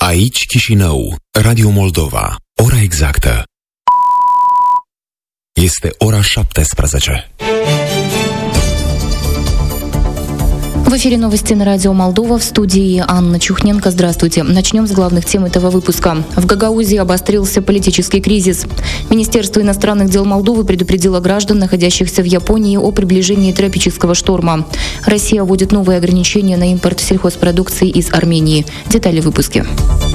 Aici Chișinău, Radio Moldova. Ora exactă este ora 17. В эфире новости на радио Молдова, в студии Анна Чухненко. Здравствуйте. Начнем с главных тем этого выпуска. В Гагаузии обострился политический кризис. Министерство иностранных дел Молдовы предупредило граждан, находящихся в Японии, о приближении тропического шторма. Россия вводит новые ограничения на импорт сельхозпродукции из Армении. Детали в выпуске.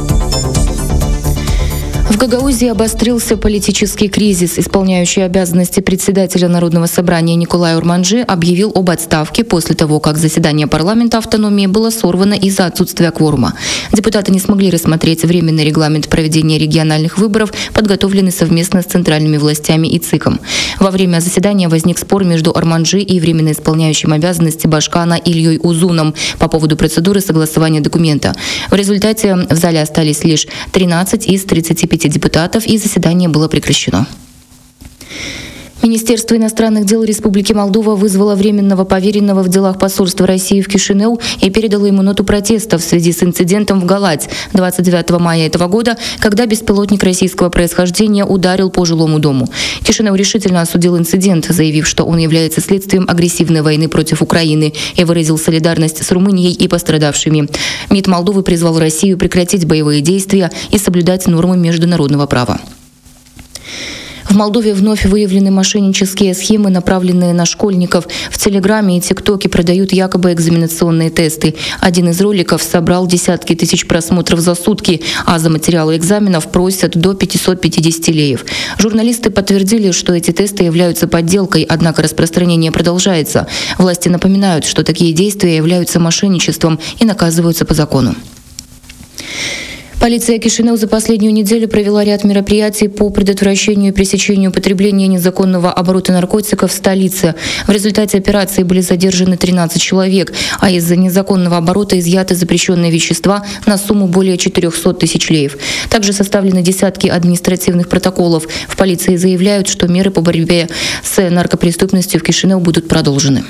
В Гагаузии обострился политический кризис. Исполняющий обязанности председателя Народного собрания Николай Урманджи объявил об отставке после того, как заседание парламента автономии было сорвано из-за отсутствия кворума. Депутаты не смогли рассмотреть временный регламент проведения региональных выборов, подготовленный совместно с центральными властями и ЦИКом. Во время заседания возник спор между Урманджи и временно исполняющим обязанности Башкана Ильей Узуном по поводу процедуры согласования документа. В результате в зале остались лишь 13 из 35 депутатов, и заседание было прекращено. Министерство иностранных дел Республики Молдова вызвало временного поверенного в делах посольства России в Кишинев и передало ему ноту протеста в связи с инцидентом в Галать 29 мая этого года, когда беспилотник российского происхождения ударил по жилому дому. Кишинев решительно осудил инцидент, заявив, что он является следствием агрессивной войны против Украины, и выразил солидарность с Румынией и пострадавшими. МИД Молдовы призвал Россию прекратить боевые действия и соблюдать нормы международного права. В Молдове вновь выявлены мошеннические схемы, направленные на школьников. В Телеграме и ТикТоке продают якобы экзаменационные тесты. Один из роликов собрал десятки тысяч просмотров за сутки, а за материалы экзаменов просят до 550 леев. Журналисты подтвердили, что эти тесты являются подделкой, однако распространение продолжается. Власти напоминают, что такие действия являются мошенничеством и наказываются по закону. Полиция Кишинев за последнюю неделю провела ряд мероприятий по предотвращению и пресечению употребления незаконного оборота наркотиков в столице. В результате операции были задержаны 13 человек, а из-за незаконного оборота изъяты запрещенные вещества на сумму более 400 тысяч леев. Также составлены десятки административных протоколов. В полиции заявляют, что меры по борьбе с наркопреступностью в Кишинев будут продолжены.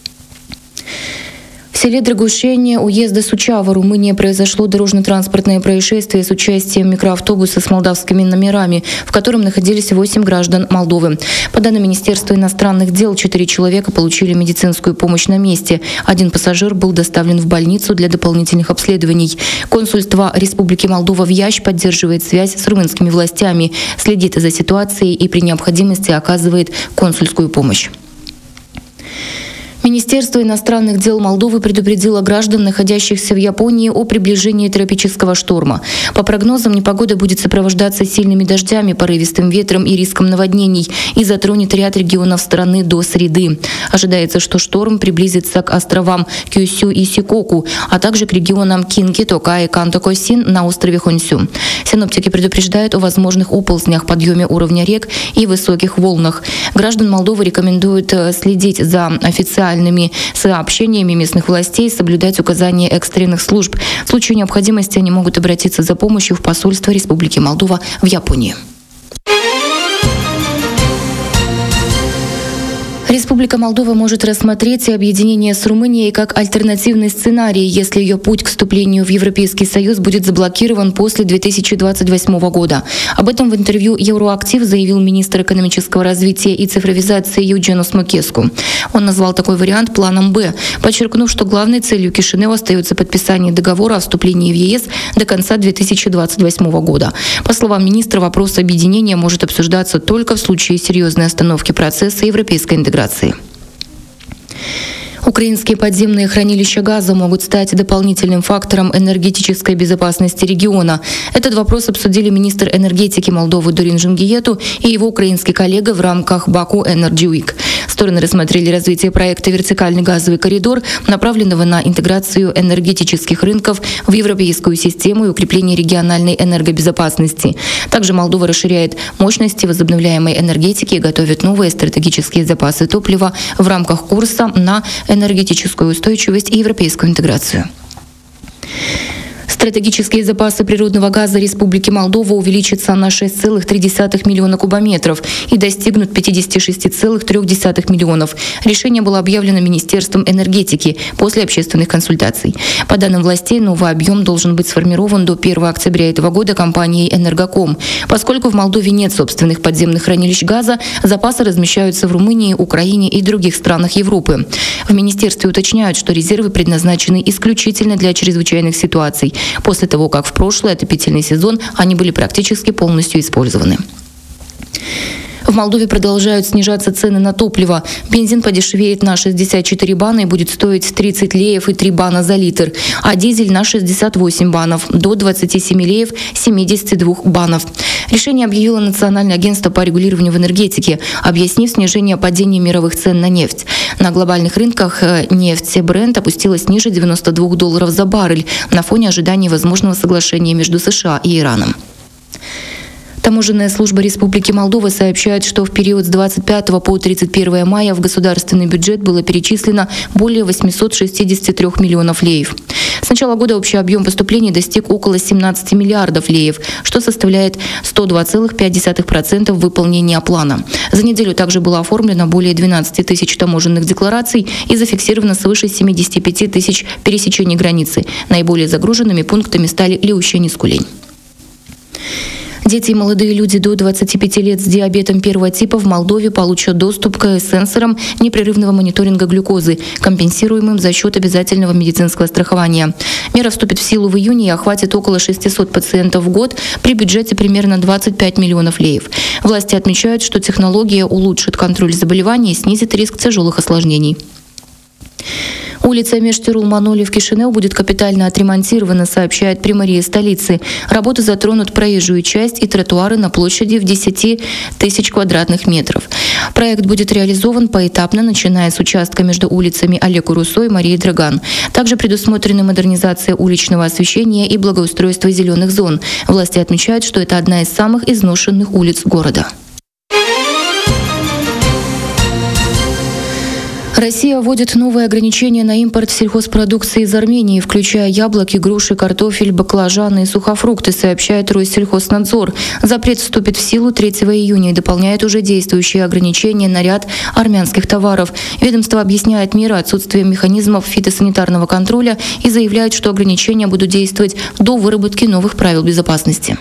В селе Драгушение уезда Сучава, Румыния, произошло дорожно-транспортное происшествие с участием микроавтобуса с молдавскими номерами, в котором находились 8 граждан Молдовы. По данным Министерства иностранных дел, 4 человека получили медицинскую помощь на месте. Один пассажир был доставлен в больницу для дополнительных обследований. Консульство Республики Молдова в Ящ поддерживает связь с румынскими властями, следит за ситуацией и при необходимости оказывает консульскую помощь. Министерство иностранных дел Молдовы предупредило граждан, находящихся в Японии, о приближении тропического шторма. По прогнозам, непогода будет сопровождаться сильными дождями, порывистым ветром и риском наводнений и затронет ряд регионов страны до среды. Ожидается, что шторм приблизится к островам Кюсю и Сикоку, а также к регионам Кинки, Токай и Канто-Косин на острове Хонсю. Синоптики предупреждают о возможных оползнях, подъеме уровня рек и высоких волнах. Граждан Молдовы рекомендуют следить за официальными сообщениями местных властей, соблюдать указания экстренных служб. В случае необходимости они могут обратиться за помощью в посольство Республики Молдова в Японии. Республика Молдова может рассмотреть объединение с Румынией как альтернативный сценарий, если ее путь к вступлению в Европейский Союз будет заблокирован после 2028 года. Об этом в интервью Евроактив заявил министр экономического развития и цифровизации Юдженос Мокеску. Он назвал такой вариант планом «Б», подчеркнув, что главной целью Кишинева остается подписание договора о вступлении в ЕС до конца 2028 года. По словам министра, вопрос объединения может обсуждаться только в случае серьезной остановки процесса европейской интеграции. Украинские подземные хранилища газа могут стать дополнительным фактором энергетической безопасности региона. Этот вопрос обсудили министр энергетики Молдовы Дорин Жингиету и его украинский коллега в рамках Baku Energy Week. Стороны рассмотрели развитие проекта «Вертикальный газовый коридор», направленного на интеграцию энергетических рынков в европейскую систему и укрепление региональной энергобезопасности. Также Молдова расширяет мощности возобновляемой энергетики и готовит новые стратегические запасы топлива в рамках курса на энергетическую устойчивость и европейскую интеграцию. Стратегические запасы природного газа Республики Молдова увеличатся на 6,3 миллиона кубометров и достигнут 56,3 миллионов. Решение было объявлено Министерством энергетики после общественных консультаций. По данным властей, новый объем должен быть сформирован до 1 октября этого года компанией «Энергоком». Поскольку в Молдове нет собственных подземных хранилищ газа, запасы размещаются в Румынии, Украине и других странах Европы. В министерстве уточняют, что резервы предназначены исключительно для чрезвычайных ситуаций, после того, как в прошлый отопительный сезон они были практически полностью использованы. В Молдове продолжают снижаться цены на топливо. Бензин подешевеет на 64 бана и будет стоить 30 леев и 3 бана за литр, а дизель на 68 банов, до 27 леев 72 банов. Решение объявило Национальное агентство по регулированию в энергетике, объяснив снижение падения мировых цен на нефть. На глобальных рынках нефть Brent опустилась ниже $92 за баррель на фоне ожидания возможного соглашения между США и Ираном. Таможенная служба Республики Молдова сообщает, что в период с 25 по 31 мая в государственный бюджет было перечислено более 863 миллионов леев. С начала года общий объем поступлений достиг около 17 миллиардов леев, что составляет 102,5% выполнения плана. За неделю также было оформлено более 12 тысяч таможенных деклараций и зафиксировано свыше 75 тысяч пересечений границы. Наиболее загруженными пунктами стали Леущень и Скулень. Дети и молодые люди до 25 лет с диабетом первого типа в Молдове получат доступ к сенсорам непрерывного мониторинга глюкозы, компенсируемым за счет обязательного медицинского страхования. Мера вступит в силу в июне и охватит около 600 пациентов в год при бюджете примерно 25 миллионов леев. Власти отмечают, что технология улучшит контроль заболеваний и снизит риск тяжелых осложнений. Улица Межтирул-Маноли в Кишинеу будет капитально отремонтирована, сообщает Примария столицы. Работы затронут проезжую часть и тротуары на площади в 10 тысяч квадратных метров. Проект будет реализован поэтапно, начиная с участка между улицами Олег Урусо и Марии Драган. Также предусмотрены модернизация уличного освещения и благоустройство зеленых зон. Власти отмечают, что это одна из самых изношенных улиц города. Россия вводит новые ограничения на импорт сельхозпродукции из Армении, включая яблоки, груши, картофель, баклажаны и сухофрукты, сообщает Россельхознадзор. Запрет вступит в силу 3 июня и дополняет уже действующие ограничения на ряд армянских товаров. Ведомство объясняет меры отсутствием механизмов фитосанитарного контроля и заявляет, что ограничения будут действовать до выработки новых правил безопасности.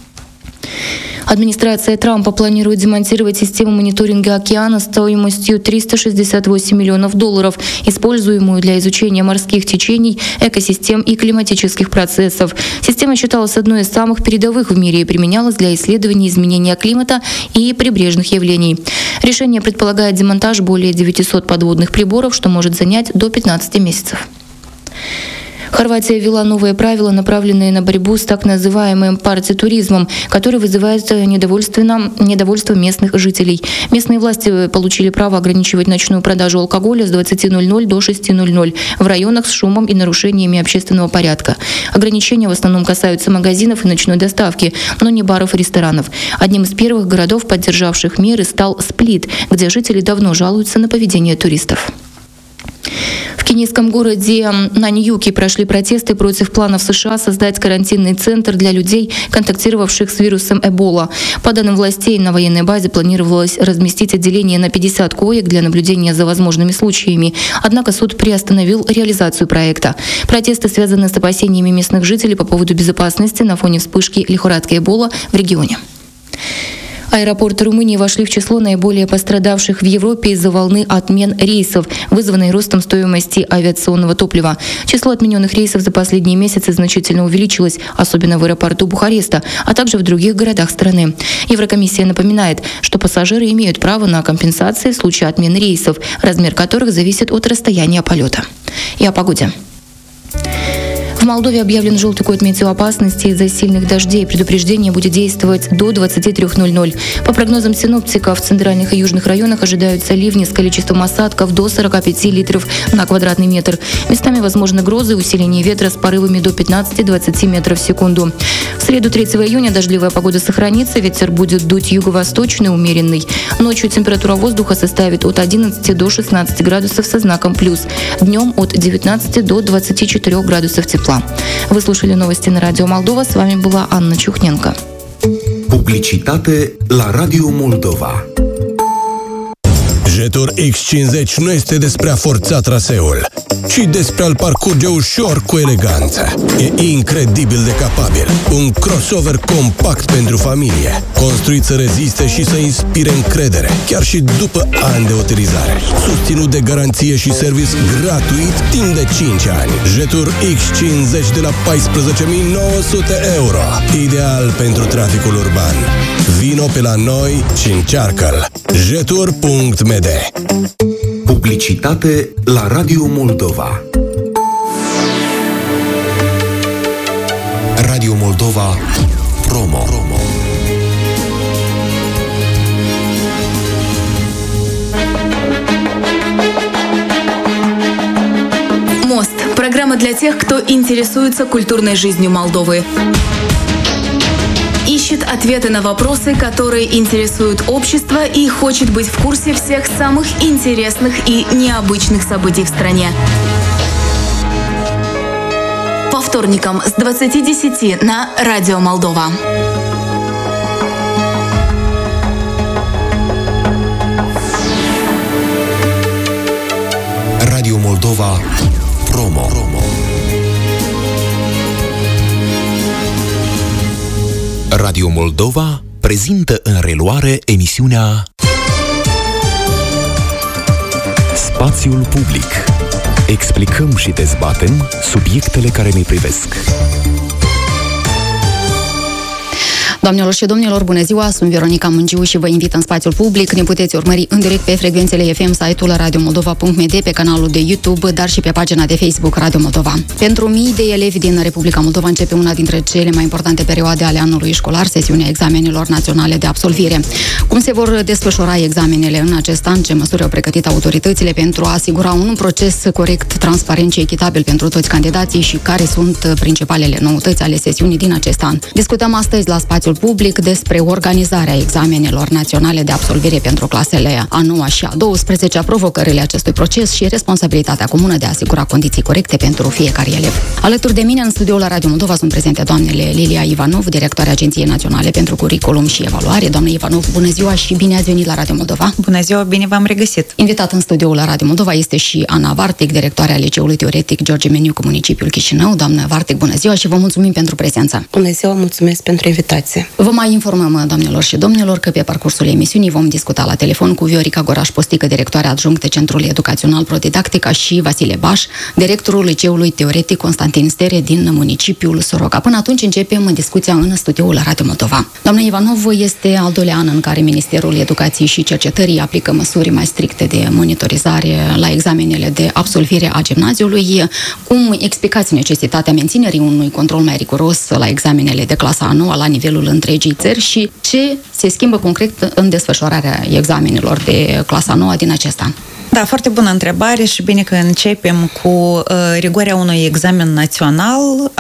Администрация Трампа планирует демонтировать систему мониторинга океана стоимостью $368 миллионов, используемую для изучения морских течений, экосистем и климатических процессов. Система считалась одной из самых передовых в мире и применялась для исследования изменения климата и прибрежных явлений. Решение предполагает демонтаж более 900 подводных приборов, что может занять до 15 месяцев. Хорватия ввела новые правила, направленные на борьбу с так называемым партитуризмом, который вызывает недовольство местных жителей. Местные власти получили право ограничивать ночную продажу алкоголя с 20:00 до 6:00 в районах с шумом и нарушениями общественного порядка. Ограничения в основном касаются магазинов и ночной доставки, но не баров и ресторанов. Одним из первых городов, поддержавших меры, стал Сплит, где жители давно жалуются на поведение туристов. В кенийском городе Наньюки прошли протесты против планов США создать карантинный центр для людей, контактировавших с вирусом Эбола. По данным властей, на военной базе планировалось разместить отделение на 50 коек для наблюдения за возможными случаями. Однако суд приостановил реализацию проекта. Протесты связаны с опасениями местных жителей по поводу безопасности на фоне вспышки лихорадки Эбола в регионе. Аэропорты Румынии вошли в число наиболее пострадавших в Европе из-за волны отмен рейсов, вызванной ростом стоимости авиационного топлива. Число отмененных рейсов за последние месяцы значительно увеличилось, особенно в аэропорту Бухареста, а также в других городах страны. Еврокомиссия напоминает, что пассажиры имеют право на компенсации в случае отмены рейсов, размер которых зависит от расстояния полета. И о погоде. В Молдове объявлен желтый код метеоопасности из-за сильных дождей. Предупреждение будет действовать до 23:00. По прогнозам синоптиков, в центральных и южных районах ожидаются ливни с количеством осадков до 45 литров на квадратный метр. Местами возможны грозы, усиление ветра с порывами до 15-20 метров в секунду. В среду 3 июня дождливая погода сохранится, ветер будет дуть юго-восточный, умеренный. Ночью температура воздуха составит от 11 до 16 градусов со знаком плюс. Днем от 19 до 24 градусов тепла. числа. Вы слушали новости на Радио Молдова. С вами была Анна Чухненко. Publicitate la Radio Moldova. Jetur X50 nu este despre a forța traseul, ci despre a-l parcurge ușor cu eleganță. E incredibil de capabil. Un crossover compact pentru familie, construit să reziste și să inspire încredere, chiar și după ani de utilizare. Susținut de garanție și service gratuit timp de 5 ani. Jetur X50 de la 14.900 euro. Ideal pentru traficul urban. Vino pe la noi și încearcă-l. Jetur.md. Publicitate la Radio Moldova. Radio Moldova Promo. Мост. Программа для тех, кто интересуется культурной жизнью Молдовы. Ищет ответы на вопросы, которые интересуют общество, и хочет быть в курсе всех самых интересных и необычных событий в стране. По вторникам с 20:10 на Радио Молдова. Radio Moldova Promo. Radio Moldova prezintă în reluare emisiunea Spațiul public. Explicăm și dezbatem subiectele care ne privesc. Doamnelor și domnilor, bună ziua! Sunt Veronica Mungiu și vă invit în spațiul public. Ne puteți urmări în direct pe frecvențele FM, site-ul radiomoldova.md, pe canalul de YouTube, dar și pe pagina de Facebook Radio Moldova. Pentru mii de elevi din Republica Moldova începe una dintre cele mai importante perioade ale anului școlar, sesiunea examenelor naționale de absolvire. Cum se vor desfășura examenele în acest an? Ce măsuri au pregătit autoritățile pentru a asigura un proces corect, transparent și echitabil pentru toți candidații și care sunt principalele noutăți ale sesiunii din acest an? Discutăm astăzi la spațiul public despre organizarea examenelor naționale de absolvire pentru clasele a 9-a și a 12-a, provocările acestui proces și responsabilitatea comună de a asigura condiții corecte pentru fiecare elev. Alături de mine în studioul la Radio Moldova sunt prezente doamnele Lilia Ivanov, directoarea Agenției Naționale pentru Curriculum și Evaluare. Doamne Ivanov, bună ziua și bine ați venit la Radio Moldova. Bună ziua, bine v-am regăsit. Invitat în studioul la Radio Moldova este și Ana Vartic, directoarea Liceului Teoretic George Meniu, municipiul Chișinău. Doamnă Vartic, bună ziua și vă mulțumim pentru prezență. Bună ziua, mulțumesc pentru invitație. Vă mai informăm, doamnelor și domnilor, că pe parcursul emisiunii vom discuta la telefon cu Viorica Goraș-Postică, directoarea adjunctă Centrului Educațional Prodidactica, și Vasile Baș, directorul Liceului Teoretic Constantin Stere din municipiul Soroca. Până atunci începem discuția în studioul la Radio Moldova. Doamna Ivanov, este al doilea an în care Ministerul Educației și Cercetării aplică măsuri mai stricte de monitorizare la examenele de absolvire a gimnaziului. Cum explicați necesitatea menținerii unui control mai riguros la examenele de clasa a 9-a la nivelul întregii țări și ce se schimbă concret în desfășurarea examenelor de clasa 9 din acest an? Da, foarte bună întrebare și bine că începem cu rigoarea unui examen național.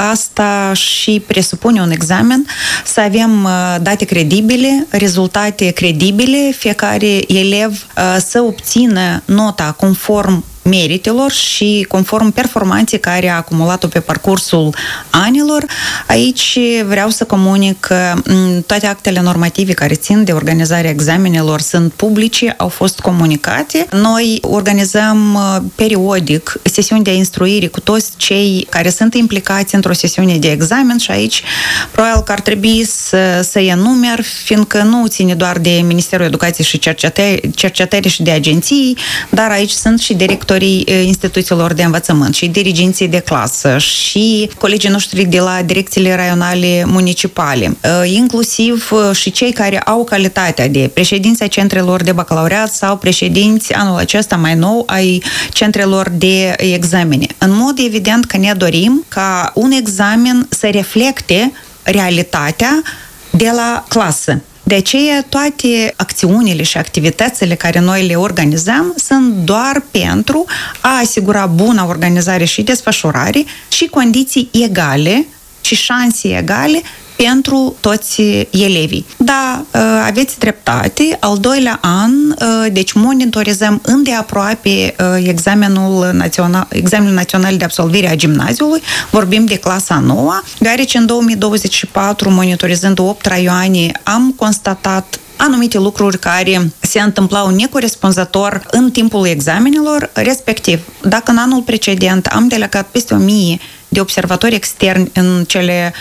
Asta și presupune un examen să avem date credibile, rezultate credibile, fiecare elev să obțină nota conform meritelor și conform performanței care a acumulat-o pe parcursul anilor. Aici vreau să comunic că toate actele normative care țin de organizarea examenelor sunt publice, au fost comunicate. Noi organizăm periodic sesiuni de instruire cu toți cei care sunt implicați într-o sesiune de examen și aici probabil că ar trebui să-i enumer, fiindcă nu ține doar de Ministerul Educației și Cercetării și de agenții, dar aici sunt și directorii instituțiilor de învățământ și diriginții de clasă și colegii noștri de la direcțiile raionale municipale, inclusiv și cei care au calitatea de președinți ai centrelor de bacalaureat sau președinți anul acesta mai nou ai centrelor de examene. În mod evident că ne dorim ca un examen să reflecte realitatea de la clasă. De aceea, toate acțiunile și activitățile care noi le organizăm sunt doar pentru a asigura bună organizare și desfășurare și condiții egale și șanse egale pentru toți elevii. Da, aveți dreptate. Al doilea an, deci monitorizăm îndeaproape examenul național de absolvire a gimnaziului. Vorbim de clasa 9, deoarece în 2024, monitorizând 8 raioane, am constatat anumite lucruri care se întâmplau necorespunzător în timpul examenelor, respectiv, dacă în anul precedent am delegat peste 1000 de observatori externi în cele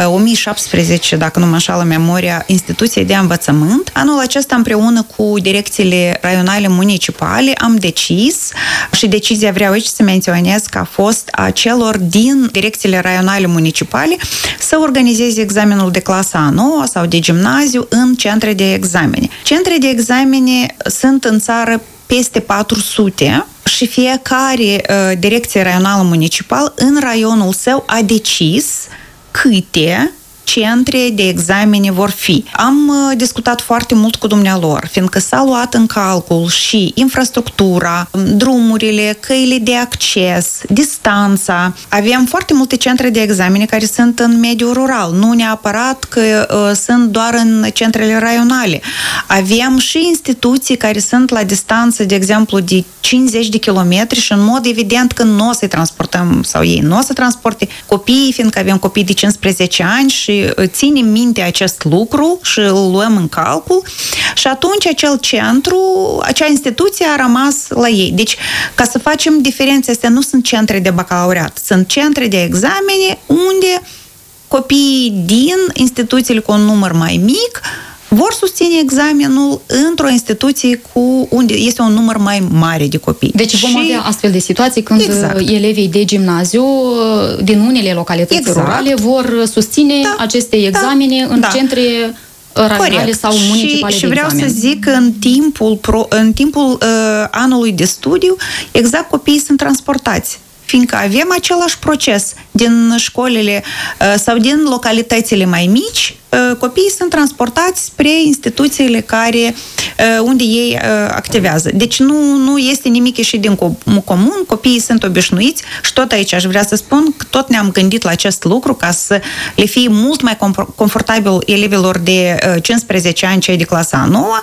1017, dacă nu mă înșală memoria, instituții de învățământ, anul acesta împreună cu direcțiile raionale municipale am decis, și decizia vreau aici să menționez că a fost a celor din direcțiile raionale municipale, să organizeze examenul de clasa a 9 sau de gimnaziu în centre de examene. Centre de examene sunt în țară peste 400 și fiecare direcție raională municipal în raionul său a decis câte centre de examene vor fi. Am discutat foarte mult cu dumnealor, fiindcă s-a luat în calcul și infrastructura, drumurile, căile de acces, distanța. Avem foarte multe centre de examene care sunt în mediul rural, nu neapărat că sunt doar în centrele raionale. Avem și instituții care sunt la distanță, de exemplu, de 50 de kilometri și în mod evident că nu o să-i transportăm, sau ei nu o să transporte copiii, fiindcă avem copii de 15 ani și ținem minte acest lucru și îl luăm în calcul și atunci acel centru, acea instituție a rămas la ei. Deci, ca să facem diferența, astea nu sunt centre de bacalaureat, sunt centre de examene unde copiii din instituțiile cu un număr mai mic vor susține examenul într-o instituție unde este un număr mai mare de copii. Deci vom avea astfel de situații când elevii de gimnaziu din unele localități rurale vor susține aceste examene în centre raionale sau municipale și de vreau examen. să zic că în timpul anului de studiu, exact copiii sunt transportați. Fiindcă avem același proces din școlile sau din localitățile mai mici, copiii sunt transportați spre instituțiile unde ei activează. Deci nu este nimic ieșit din comun, copiii sunt obișnuiți și tot aici aș vrea să spun că tot ne-am gândit la acest lucru ca să le fie mult mai confortabil elevilor de 15 ani, cei de clasa 9.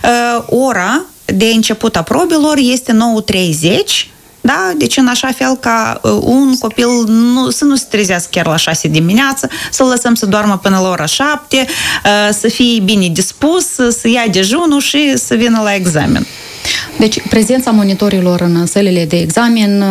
Ora de început a probelor este 9:30. Da? Deci în așa fel ca un copil să nu se trezească chiar la 6 dimineață, să-l lăsăm să doarmă până la ora 7, să fie bine dispus, să ia dejunul și să vină la examen. Deci, prezența monitorilor în sălile de examen,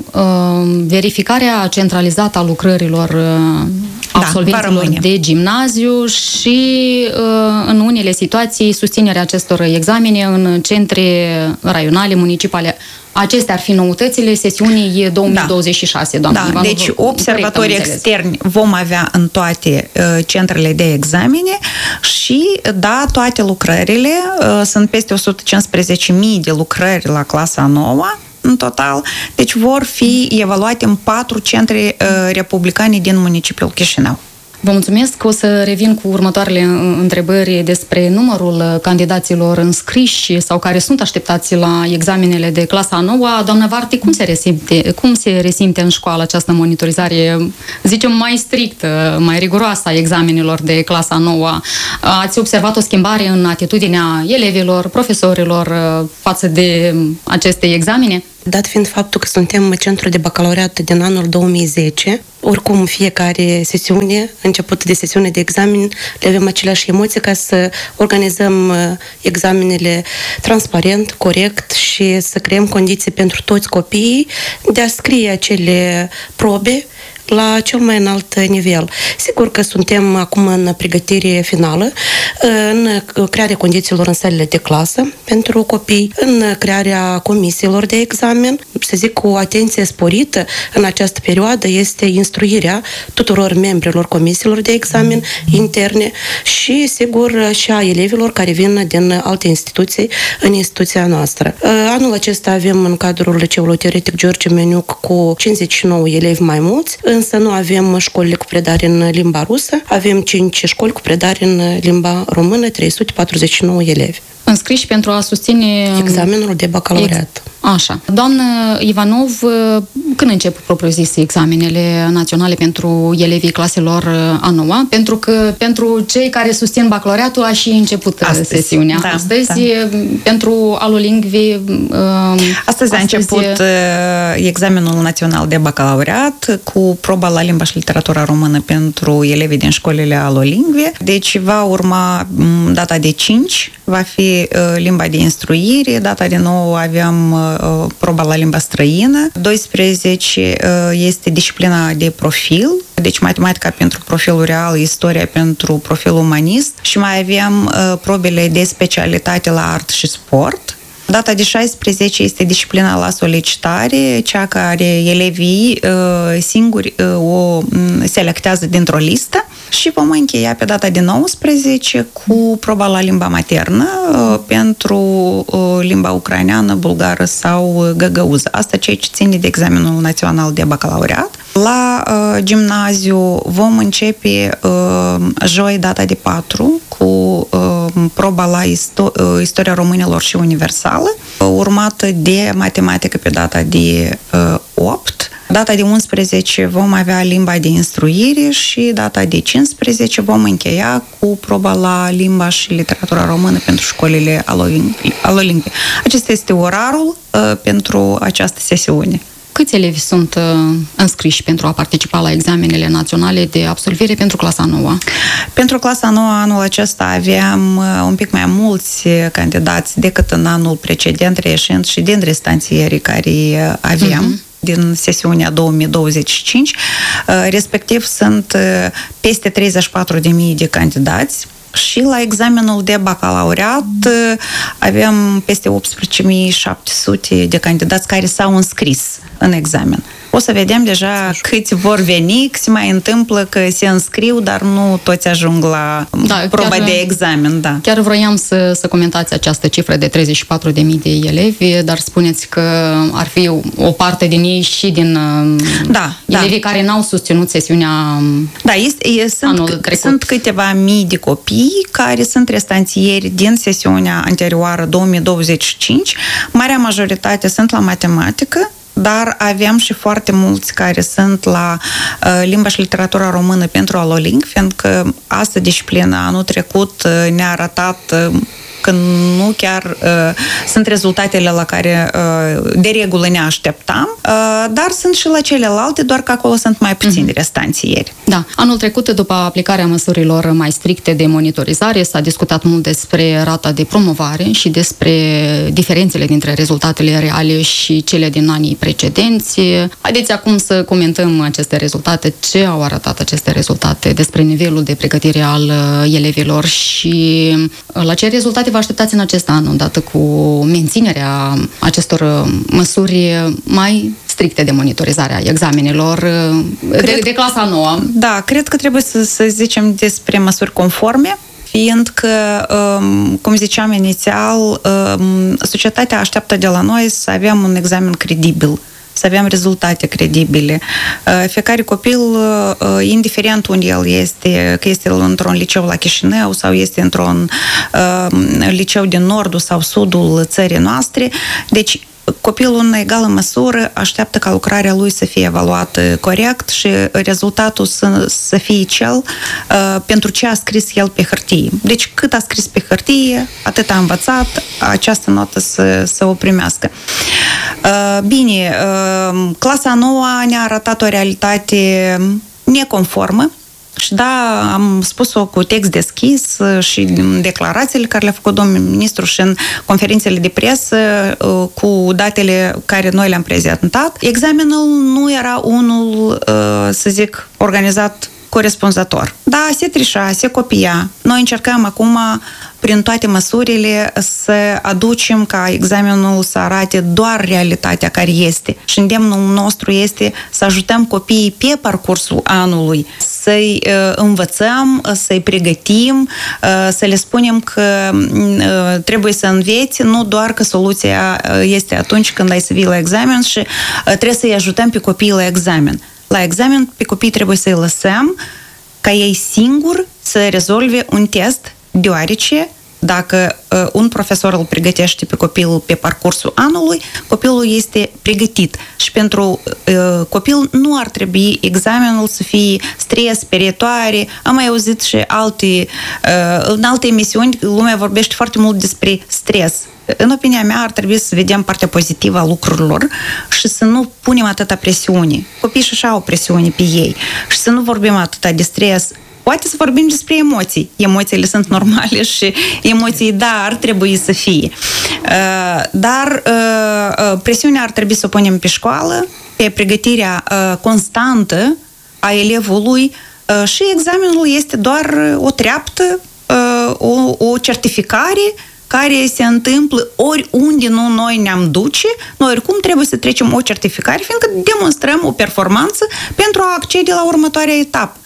verificarea centralizată a lucrărilor absolvenților de gimnaziu și, în unele situații, susținerea acestor examene în centre raionale, municipale. Acestea ar fi noutățile sesiunii 2026, doamnă Ivanov. Deci observatori externi vom avea în toate centrele de examene și, toate lucrările, sunt peste 115.000 de lucrări la clasa 9 în total, deci vor fi evaluate în 4 centre republicane din municipiul Chișinău. Vă mulțumesc. O să revin cu următoarele întrebări despre numărul candidaților înscriși sau care sunt așteptați la examenele de clasa 9. Doamna Varti, cum se resimte în școală această monitorizare, zicem, mai strictă, mai riguroasă a examenelor de clasa 9? Ați observat o schimbare în atitudinea elevilor, profesorilor față de aceste examene? Dat fiind faptul că suntem centru de bacalaureat din anul 2010, oricum fiecare sesiune, început de sesiune de examen, le avem aceleași emoții ca să organizăm examenele transparent, corect și să creăm condiții pentru toți copiii de a scrie acele probe la cel mai înalt nivel. Sigur că suntem acum în pregătire finală, în crearea condițiilor în salele de clasă pentru copii, în crearea comisiilor de examen. Să zic, cu o atenție sporită în această perioadă este instruirea tuturor membrilor comisiilor de examen interne și, sigur, și a elevilor care vin din alte instituții în instituția noastră. Anul acesta avem în cadrul Liceului Teoretic George Meniuc cu 59 elevi mai mulți, însă nu avem școlile cu predare în limba rusă, avem 5 școli cu predare în limba română, 349 elevi. Înscriși pentru a susține examenul de bacalaureat. Așa. Doamnă Ivanov, când încep propriu-zis examenele naționale pentru elevii claselor a noua? Pentru că pentru cei care susțin bacalaureatul a și început sesiunea. Da, astăzi, pentru alolingvi... Astăzi a început examenul național de bacalaureat cu proba la limba și literatura română pentru elevii din școlile alolingve. Deci va urma data de 5, va fi limba de instruire, data de 9 avem proba la limba străină, 12 este disciplina de profil, deci matematica pentru profilul real, istoria pentru profilul umanist și mai avem probele de specialitate la art și sport. Data de 16 este disciplina la solicitare, cea care elevii singuri o selectează dintr-o listă și vom încheia pe data de 19 cu proba la limba maternă pentru limba ucraineană, bulgară sau găgăuză. Asta ceea ce ține de examenul național de bacalaureat. La gimnaziu vom începe joi, data de 4, cu proba la istoria românilor și universală, urmată de matematică pe data de 8. Data de 11 vom avea limba de instruire și data de 15 vom încheia cu proba la limba și literatura română pentru școlile alolingve. Acesta este orarul pentru această sesiune. Câți elevi sunt înscriși pentru a participa la examenele naționale de absolvire pentru clasa 9? Pentru clasa 9 anul acesta aveam un pic mai mulți candidați decât în anul precedent, reieșind și din restanțierii care aveam. Din sesiunea 2025, respectiv sunt peste 34.000 de candidați și la examenul de bacalaureat avem peste 18.700 de candidați care s-au înscris în examen. O să vedem deja câți vor veni, că se mai întâmplă că se înscriu, dar nu toți ajung la proba de examen. Da. Chiar vroiam să comentați această cifră de 34.000 de elevi, dar spuneți că ar fi o parte din ei și din elevii care n-au susținut sesiunea anul trecut. Sunt câteva mii de copii care sunt restanțieri din sesiunea anterioară 2025. Marea majoritate sunt la matematică, dar aveam și foarte mulți care sunt la limba și literatura română pentru alolingvi, fiindcă asta disciplină anul trecut ne-a arătat că nu chiar sunt rezultatele la care de regulă ne așteptam, dar sunt și la celelalte, doar că acolo sunt mai puțini restanțieri. Da. Anul trecut, după aplicarea măsurilor mai stricte de monitorizare, s-a discutat mult despre rata de promovare și despre diferențele dintre rezultatele reale și cele din anii precedenți. Haideți acum să comentăm aceste rezultate, ce au arătat aceste rezultate, despre nivelul de pregătire al elevilor și la ce rezultate vă așteptați în acest an, odată cu menținerea acestor măsuri mai stricte de monitorizare a examenelor de clasa 9. Da, cred că trebuie să zicem despre măsuri conforme, fiindcă, cum ziceam inițial, societatea așteaptă de la noi să avem un examen credibil, să avem rezultate credibile. Fiecare copil, indiferent unde el este, că este într-un liceu la Chișinău sau este într-un liceu din nordul sau sudul țării noastre, deci copilul în egală măsură așteaptă ca lucrarea lui să fie evaluată corect și rezultatul să fie cel pentru ce a scris el pe hârtie. Deci cât a scris pe hârtie, atât a învățat, această notă să o primească. Bine, clasa 9 ne-a arătat o realitate neconformă. Și da, am spus-o cu text deschis și în declarațiile care le-a făcut domnul ministru și în conferințele de presă cu datele care noi le-am prezentat. Examenul nu era unul, să zic, organizat corespunzător. Da, se trișa, se copia. Noi încercăm acum, prin toate măsurile, să aducem ca examenul să arate doar realitatea care este. Și îndemnul nostru este să ajutăm copiii pe parcursul anului, să-i învățăm, să-i pregătim, să le spunem că trebuie să înveți, nu doar că soluția este atunci când ai să vii la examen și trebuie să-i ajutăm pe copii la examen. La examen, pe copii trebuie să-i lăsăm ca ei singuri să rezolve un test, deoarece dacă un profesor îl pregătește pe copilul pe parcursul anului, copilul este pregătit. Și pentru copil nu ar trebui examenul să fie stres, sperietoare. Am mai auzit și în alte emisiuni, lumea vorbește foarte mult despre stres. În opinia mea, ar trebui să vedem partea pozitivă a lucrurilor și să nu punem atâta presiune. Copiii și așa au presiune pe ei. Și să nu vorbim atâta de stres. Poate să vorbim despre emoții. Emoțiile sunt normale și emoții, da, ar trebui să fie. Dar presiunea ar trebui să o punem pe școală, pe pregătirea constantă a elevului și examenul este doar o treaptă, o certificare care se întâmplă oriunde noi ne-am duce, noi oricum trebuie să trecem o certificare, fiindcă demonstrăm o performanță pentru a accede la următoarea etapă.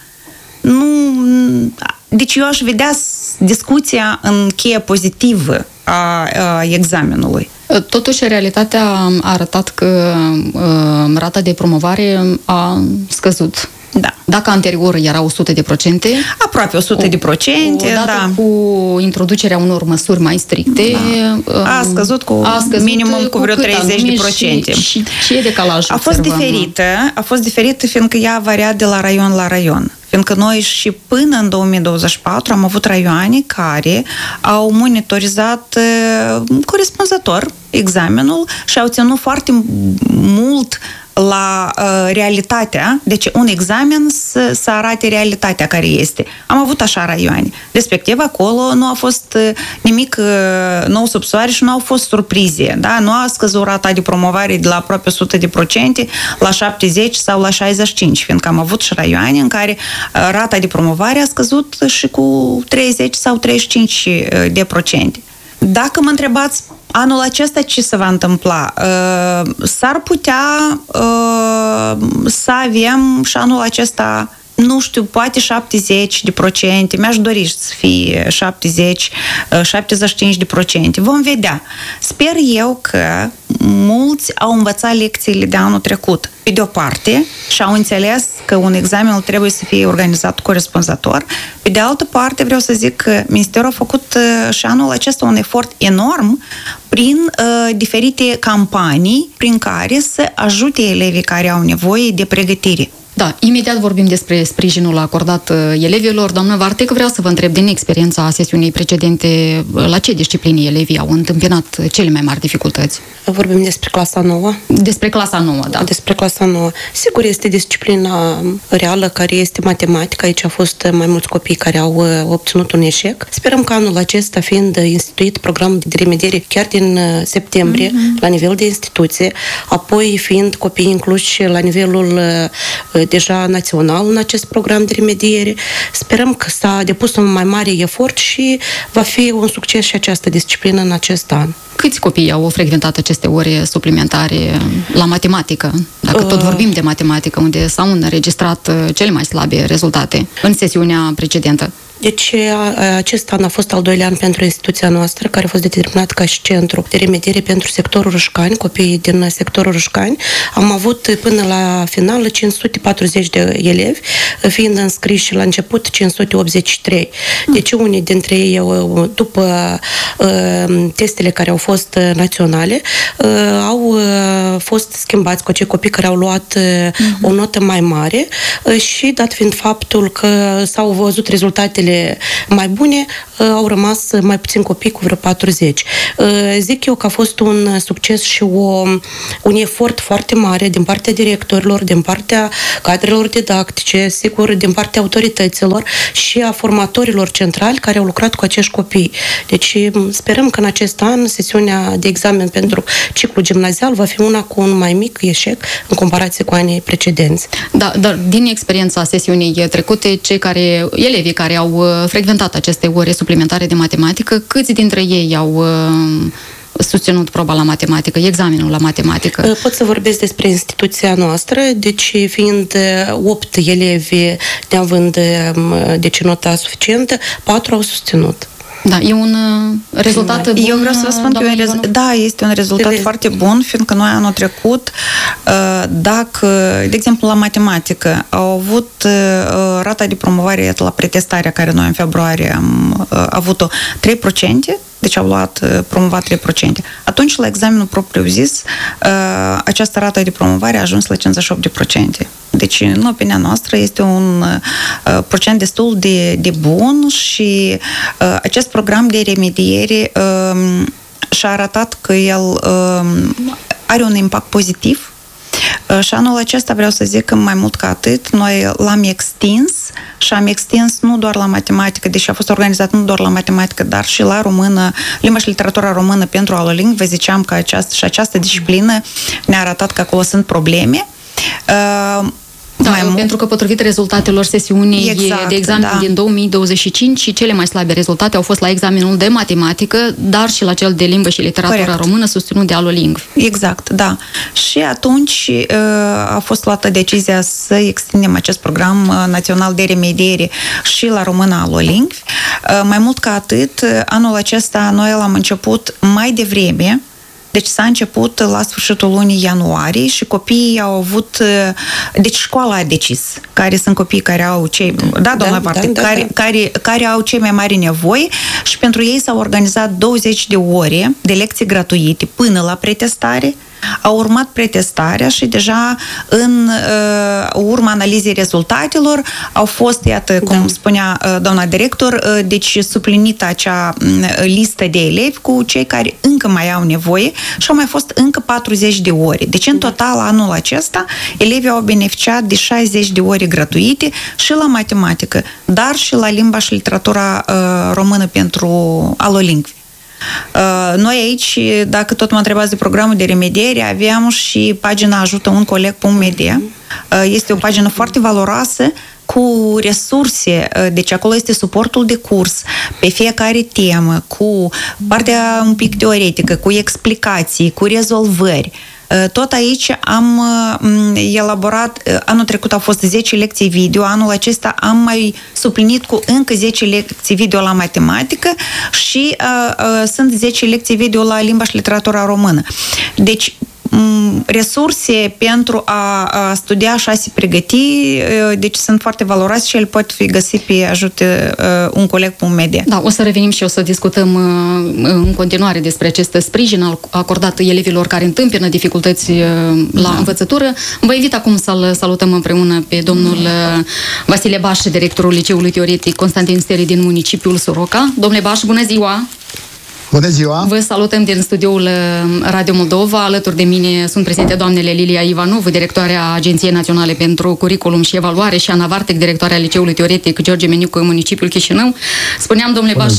Deci eu aș vedea discuția în cheie pozitivă a examenului. Totuși, realitatea a arătat că rata de promovare a scăzut. Da. Dacă anterior era 100%, aproape 100%, odată da. cu introducerea unor măsuri mai stricte, a scăzut cu minimum cu vreo 30%. Și ce decalaj a fost diferită fiindcă ea varia de la raion la raion. Fiindcă noi și până în 2024 am avut raioane care au monitorizat corespunzător examenul și au ținut foarte mult la realitatea, deci un examen să arate realitatea care este. Am avut așa raioane. Respectiv, acolo nu a fost nimic nou sub soare și nu au fost surprize. Da? Nu a scăzut rata de promovare de la aproape 100% la 70 sau la 65, fiindcă am avut și raioane în care rata de promovare a scăzut și cu 30 sau 35%. Dacă mă întrebați anul acesta ce se va întâmpla, s-ar putea să avem și anul acesta, nu știu, poate 70%, mi-aș dori să fie 70-75%. Vom vedea. Sper eu că mulți au învățat lecțiile de anul trecut, pe de o parte, și au înțeles că un examen trebuie să fie organizat corespunzător. Pe de altă parte, vreau să zic că Ministerul a făcut și anul acesta un efort enorm prin diferite campanii prin care să ajute elevii care au nevoie de pregătire. Da, imediat vorbim despre sprijinul acordat elevilor. Doamnă Vartec, vreau să vă întreb din experiența sesiunii precedente, la ce discipline elevii au întâmpinat cele mai mari dificultăți? Vorbim despre clasa 9. Despre clasa 9, da. Despre clasa 9. Sigur, este disciplina reală care este matematica. Aici au fost mai mulți copii care au obținut un eșec. Sperăm că anul acesta, fiind instituit programul de remediere chiar din septembrie, la nivel de instituție, apoi fiind copiii incluși la nivelul deja național în acest program de remediere. Sperăm că s-a depus un mai mare efort și va fi un succes și această disciplină în acest an. Câți copii au frecventat aceste ore suplimentare la matematică? Dacă tot vorbim de matematică, unde s-au înregistrat cele mai slabe rezultate în sesiunea precedentă. Deci acest an a fost al doilea an pentru instituția noastră, care a fost determinat ca și centru de remediere pentru sectorul Râșcani, copiii din sectorul Râșcani. Am avut până la final 540 de elevi, fiind înscriși la început 583. Deci unii dintre ei, după testele care au fost naționale, au fost schimbați cu acei copii care au luat o notă mai mare și, dat fiind faptul că s-au văzut rezultatele mai bune, au rămas mai puțin copii, cu vreo 40. Zic eu că a fost un succes și un efort foarte mare din partea directorilor, din partea cadrelor didactice, sigur, din partea autorităților și a formatorilor centrali care au lucrat cu acești copii. Deci sperăm că în acest an sesiunea de examen pentru ciclu gimnazial va fi una cu un mai mic eșec în comparație cu anii precedenți. Da, dar din experiența sesiunii trecute, elevii care au frecventat aceste ore suplimentare de matematică, câți dintre ei au susținut proba la matematică, examenul la matematică? Pot să vorbesc despre instituția noastră, deci fiind 8 elevi neavând deci nota suficientă, 4 au susținut. Da, e un rezultat bun. Eu vreau să vă spun că este un rezultat foarte bun, fiindcă noi anul trecut, dacă, de exemplu, la matematică, au avut rata de promovare la pretestarea, care noi în februarie am avut-o 3%, deci au luat promovat 3%. Atunci, la examenul propriu-zis, această rată de promovare a ajuns la 58%. Deci, în opinia noastră, este un procent destul de bun și acest program de remediere și-a arătat că el are un impact pozitiv. Și anul acesta vreau să zic că mai mult ca atât, noi l-am extins și am extins nu doar la matematică, deși a fost organizat nu doar la matematică, dar și la română, limba și literatura română pentru alolingvi. Vă ziceam că această disciplină ne-a arătat că acolo sunt probleme. Pentru că potrivit rezultatelor sesiunii de examen din 2025 și cele mai slabe rezultate au fost la examenul de matematică, dar și la cel de limbă și literatura română susținut de alolingvi. Exact, da. Și atunci a fost luată decizia să extindem acest program național de remediere și la română alolingvi. Mai mult ca atât, anul acesta noi l-am început mai devreme. Deci s-a început la sfârșitul lunii ianuarie și copiii au avut... Deci școala a decis care sunt copiii care au care au cei mai mari nevoi și pentru ei s-au organizat 20 de ore de lecții gratuite până la pretestare. A urmat pretestarea și deja în urma analizei rezultatelor au fost, iată, cum spunea doamna director, deci suplinită acea listă de elevi cu cei care încă mai au nevoie și au mai fost încă 40 de ore. Deci, în total, anul acesta, elevii au beneficiat de 60 de ore gratuite și la matematică, dar și la limba și literatura română pentru alolingvi. Noi aici, dacă tot mă întrebați de programul de remediere, aveam și pagina ajută-un-coleg.media. Este o pagină foarte valoroasă cu resurse, deci acolo este suportul de curs pe fiecare temă, cu partea un pic teoretică, cu explicații, cu rezolvări. Tot aici am elaborat, anul trecut au fost 10 lecții video, anul acesta am mai suplinit cu încă 10 lecții video la matematică și sunt 10 lecții video la limba și literatura română. Deci, resurse pentru a studia și a se pregăti, deci sunt foarte valoroase și ele pot fi găsite pe ajută-un-coleg.media. Da, o să revenim și o să discutăm în continuare despre acest sprijin acordat elevilor care întâmpină dificultăți la învățătură. Vă invit acum să-l salutăm împreună pe domnul Vasile Baș, directorul Liceului Teoretic Constantin Steri din municipiul Soroca. Domnule Baș, bună ziua! Bună ziua! Vă salutăm din studioul Radio Moldova. Alături de mine sunt prezente doamnele Lilia Ivanov, directoarea Agenției Naționale pentru Curriculum și Evaluare, și Ana Vartec, directoarea Liceului Teoretic George Menicu în municipiul Chișinău. Spuneam, domnule Baș,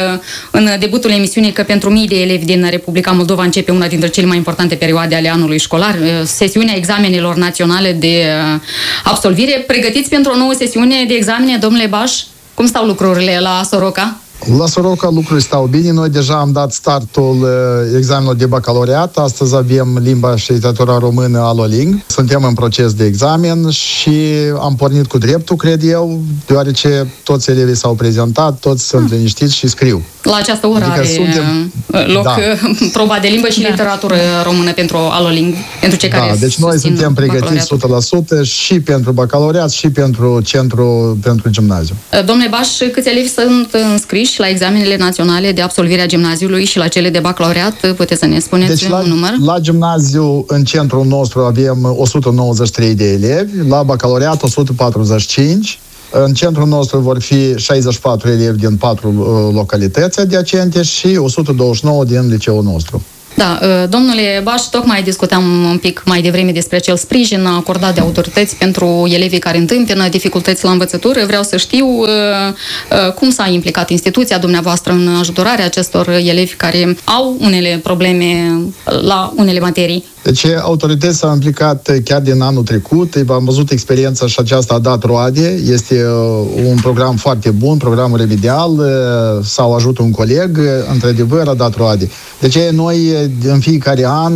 în debutul emisiunii că pentru mii de elevi din Republica Moldova începe una dintre cele mai importante perioade ale anului școlar, sesiunea examenelor naționale de absolvire. Pregătiți pentru o nouă sesiune de examene, domnule Baș? Cum stau lucrurile la Soroca? La Soroca lucrurile stau bine. Noi deja am dat startul examenului de bacalaureat. Astăzi avem limba și literatura română alolingvi. Suntem în proces de examen și am pornit cu dreptul, cred eu, deoarece toți elevii s-au prezentat, toți sunt liniștiți și scriu. La această oră are loc proba de limbă și literatură română pentru alolingvi, pentru cei care deci noi suntem pregătiți 100% și pentru bacalaureat și pentru centru, pentru gimnaziu. Domnule Baș, câți elevi sunt înscriși la examenele naționale de absolvire a gimnaziului și la cele de bacalaureat? Puteți să ne spuneți un număr? La gimnaziu, în centrul nostru, avem 193 de elevi, la bacalaureat 145. În centrul nostru vor fi 64 elevi din 4 localități adiacente și 129 din liceul nostru. Da, domnule Baș, tocmai discutam un pic mai devreme despre acel sprijin acordat de autorități pentru elevii care întâmpină dificultăți la învățătură. Vreau să știu cum s-a implicat instituția dumneavoastră în ajutorarea acestor elevi care au unele probleme la unele materii. Deci autoritățile s-au implicat chiar din anul trecut. Am văzut experiența și aceasta a dat roade. Este un program foarte bun, programul remedial sau ajută un coleg, într-adevăr a dat roade. Deci noi în fiecare an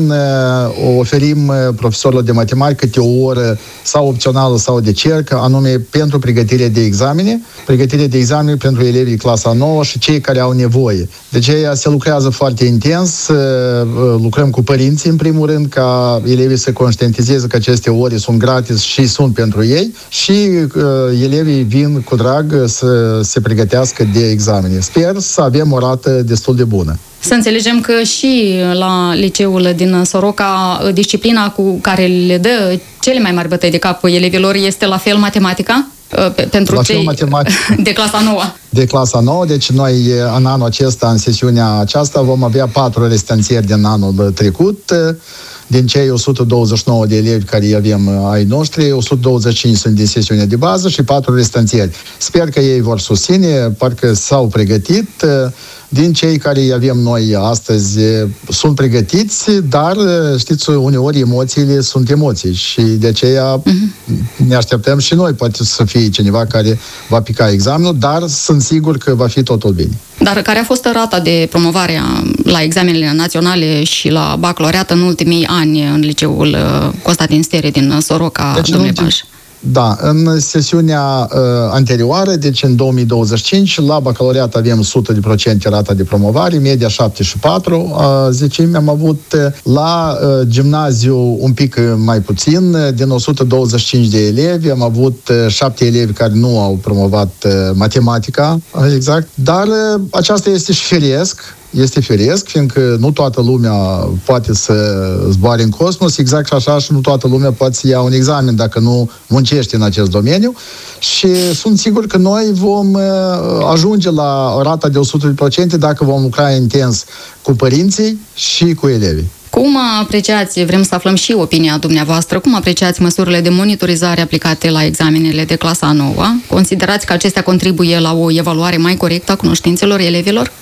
oferim profesorilor de matematică câte o oră sau opțională sau de cerc, anume pentru pregătire de examene pentru elevii clasa 9 și cei care au nevoie. De aceea se lucrează foarte intens, lucrăm cu părinții în primul rând, ca elevii să conștientizeze că aceste ore sunt gratis și sunt pentru ei și elevii vin cu drag să se pregătească de examene. Sper să avem o rată destul de bună. Să înțelegem că și la liceul din Soroca, disciplina cu care le dă cele mai mari bătăi de cap elevilor este la fel matematica? Pentru la cei de clasa 9. De clasa 9, deci noi în anul acesta, în sesiunea aceasta, vom avea 4 restanțieri din anul trecut. Din cei 129 de elevi care avem ai noștri, 125 sunt din sesiunea de bază și 4 restanțieri. Sper că ei vor susține, parcă s-au pregătit. Din cei care îi avem noi astăzi sunt pregătiți, dar știți, uneori emoțiile sunt emoții și de aceea ne așteptăm și noi, poate să fie cineva care va pica examenul, dar sunt sigur că va fi totul bine. Dar care a fost rata de promovare la examenele naționale și la bacalaureat în ultimii ani în liceul Constantin Stere din Soroca, deci, domnule Baș? Da, în sesiunea anterioară, deci în 2025, la bacalaureat avem 100% rata de promovare, media 74, zicem, am avut la gimnaziu un pic mai puțin, din 125 de elevi, am avut 7 elevi care nu au promovat matematica, exact, dar aceasta este și firesc. Este firesc, fiindcă nu toată lumea poate să zboare în cosmos, exact și așa și nu toată lumea poate să ia un examen dacă nu muncește în acest domeniu și sunt sigur că noi vom ajunge la rata de 100% dacă vom lucra intens cu părinții și cu elevii. Cum apreciați, vrem să aflăm și opinia dumneavoastră, cum apreciați măsurile de monitorizare aplicate la examenele de clasa 9? Considerați că acestea contribuie la o evaluare mai corectă a cunoștințelor elevilor?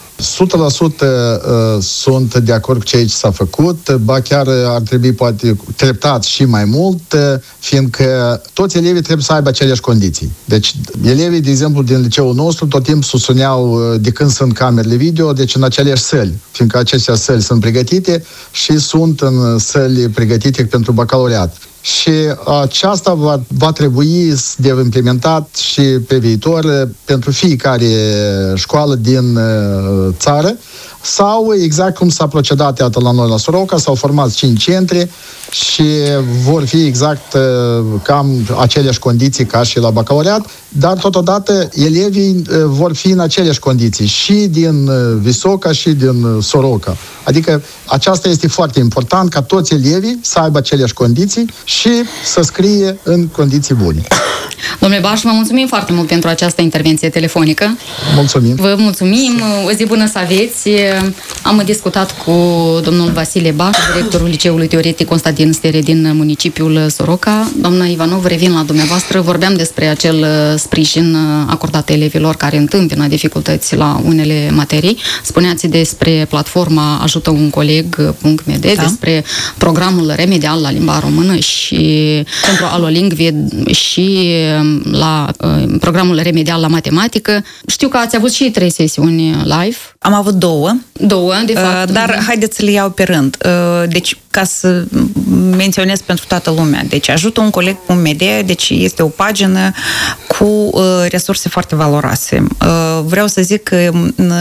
100% sunt de acord cu ceea ce s-a făcut, ba chiar ar trebui poate treptat și mai mult, fiindcă toți elevii trebuie să aibă aceleași condiții. Deci elevii, de exemplu, din liceul nostru tot timpul susțineau de când sunt camerele video, deci în aceleași săli, fiindcă acestea săli sunt pregătite și sunt în săli pregătite pentru bacalaureat. Și aceasta va trebui de implementat și pe viitor pentru fiecare școală din țară sau exact cum s-a procedat iată la noi la Soroca, s-au format 5 centre și vor fi exact cam aceleași condiții ca și la bacalaureat, dar totodată elevii vor fi în aceleași condiții și din Visoca și din Soroca. Adică aceasta este foarte important ca toți elevii să aibă aceleași condiții și să scrie în condiții bune. Domnule Baș, vă mulțumim foarte mult pentru această intervenție telefonică. Mulțumim. Vă mulțumim. O zi bună să aveți. Am discutat cu domnul Vasile Baș, directorul Liceului Teoretic Constantin Stere din municipiul Soroca. Doamna Ivanov, revin la dumneavoastră. Vorbeam despre acel sprijin acordat elevilor care întâmpină dificultăți la unele materii. Spuneați despre platforma Ajută un coleg.md, da, despre programul remedial la limba română și pentru alolingvi și la programul remedial la matematică. Știu că ați avut și 3 sesiuni live. Am avut 2. 2, de fapt. Dar haideți să le iau pe rând. Deci, ca să menționez pentru toată lumea. Deci, Ajută un coleg.md, deci este o pagină cu resurse foarte valoroase. Vreau să zic că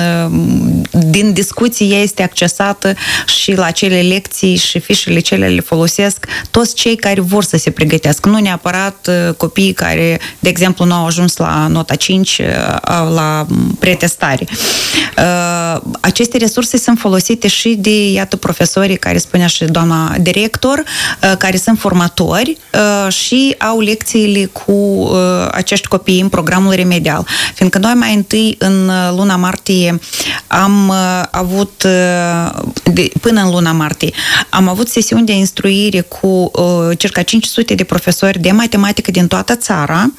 din discuții ea este accesată și la acele lecții și fișele cele le folosesc toți cei care vor să se pregătească. Nu neapărat copiii care, de exemplu, nu au ajuns la nota 5 la pretestare. Aceste resurse sunt folosite și de, iată, profesorii care spunea și doamna director, care sunt formatori și au lecțiile cu acești copii în programul remedial. Fiindcă noi mai întâi în luna martie am avut, până în luna martie, am avut sesiuni de instruire cu circa 500 de profesori de matematică din toată țara,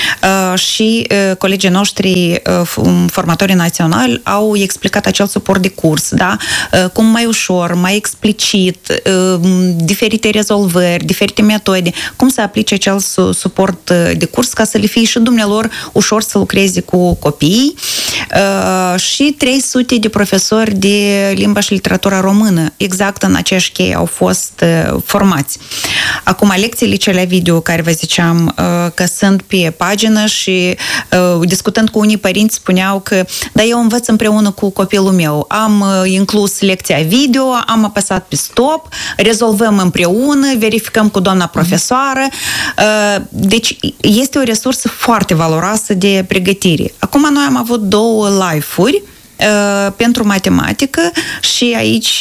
și colegii noștri formatorii naționali au explicat acel suport de curs, da? Cum mai ușor, mai explicit, diferite rezolvări, diferite metode, cum să aplice acel suport de curs ca să le fie și dumnealor ușor să lucreze cu copiii. și 300 de profesori de limba și literatura română. Exact în aceeași cheie au fost formați. Acum, lecțiile cele video care vă ziceam că sunt pe pagină și discutând cu unii părinți spuneau că da, eu învăț împreună cu copilul meu. Am inclus lecția video, am apăsat pe stop, rezolvăm împreună, verificăm cu doamna profesoară. Deci este o resursă foarte valoroasă de pregătire. Acum noi am avut 2 live-uri pentru matematică și aici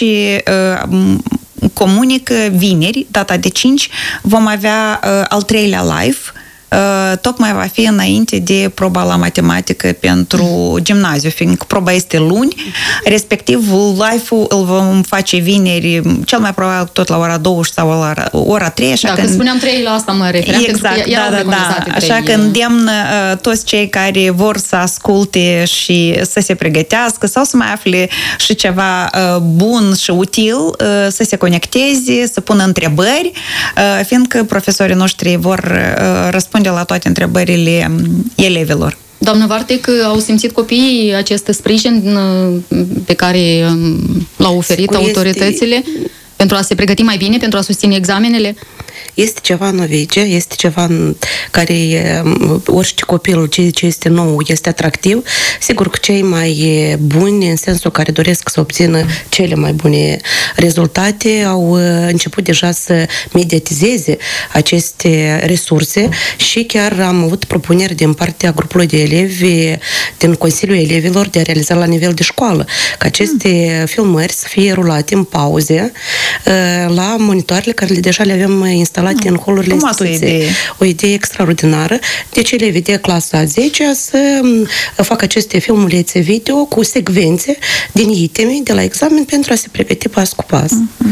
comunică vineri, data de 5, vom avea al 3-lea live. Tocmai va fi înainte de proba la matematică pentru gimnaziu, fiindcă proba este luni, respectiv live-ul îl vom face vineri, cel mai probabil tot la ora 20 sau la ora 3. Așa că spuneam 3, la asta mă refeream, exact, pentru că erau preconizate 3. Așa că îndemn toți cei care vor să asculte și să se pregătească sau să mai afle și ceva bun și util, să se conecteze, să pună întrebări, fiindcă profesorii noștri vor răspunde la toate întrebările elevilor. Doamnă Vartec, au simțit copiii acest sprijin pe care l-au oferit autoritățile pentru a se pregăti mai bine, pentru a susține examenele? Este ceva novice, este ceva care orice copil, ce este nou, este atractiv. Sigur că cei mai buni, în sensul care doresc să obțină cele mai bune rezultate, au început deja să mediatizeze aceste resurse și chiar am avut propuneri din partea grupului de elevi din Consiliul Elevilor de a realiza la nivel de școală, ca aceste filmări să fie rulate în pauze la monitoarele care deja le avem instalate în holurile instituției. O idee extraordinară. Deci elevii de clasa a 10-a să facă aceste filmulețe video cu secvențe din iteme de la examen pentru a se pregăti pas cu pas.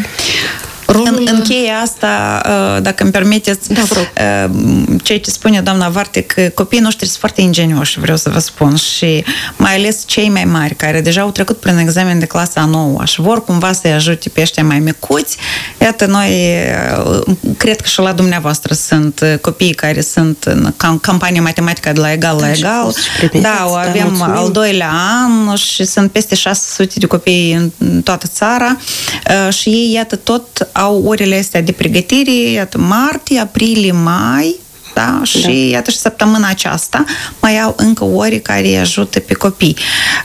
În cheia asta, dacă îmi permiteți, ceea ce spune doamna Vartec, că copiii noștri sunt foarte ingenioși, vreau să vă spun, și mai ales cei mai mari, care deja au trecut prin examen de clasa a 9-a și vor cumva să-i ajute pe ăștia mai micuți. Iată, noi, cred că și la dumneavoastră sunt copii care sunt în campanie matematică de la egal la egal. Da, avem al 2-lea an și sunt peste 600 de copii în toată țara și ei, iată, tot au orele astea de pregătire, iată, martie, aprilie, mai, da? Și iată și săptămâna aceasta mai au încă ore care îi ajută pe copii.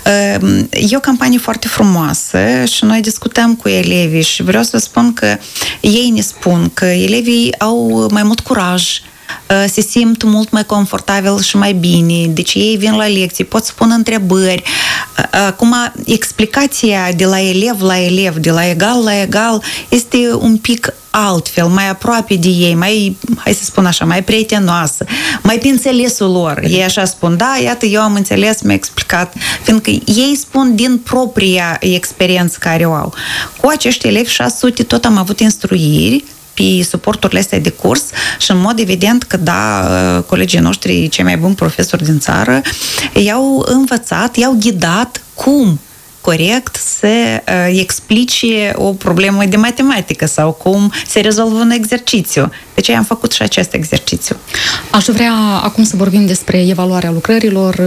E o campanie foarte frumoasă și noi discutăm cu elevii și vreau să spun că ei ne spun că elevii au mai mult curaj, se simt mult mai confortabil și mai bine. Deci ei vin la lecții, pot să pună întrebări. Acum, explicația de la elev, de la egal la egal, este un pic altfel, mai aproape de ei, mai, hai să spun așa, mai prietenoasă, mai pe înțelesul lor. Ei așa spun, da, iată, eu am înțeles, mi-a explicat, fiindcă ei spun din propria experiență care o au. Cu acești elevi 600 tot am avut instruiri pe suporturile astea de curs și în mod evident că da, colegii noștri, cei mai buni profesori din țară, i-au învățat, i-au ghidat cum corect să explice o problemă de matematică sau cum se rezolvă un exercițiu. Deci am făcut și acest exercițiu. Aș vrea acum să vorbim despre evaluarea lucrărilor.